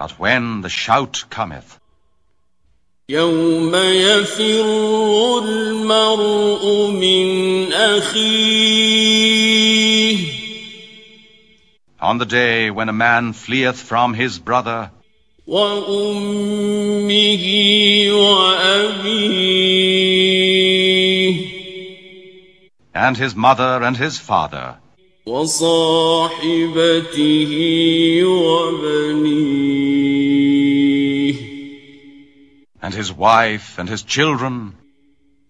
But when the shout cometh, يوم يفر المرء من أخيه on the day when a man fleeth from his brother, وأمه وأبيه and his mother and his father, وصاحبته وبنيه and his wife and his children,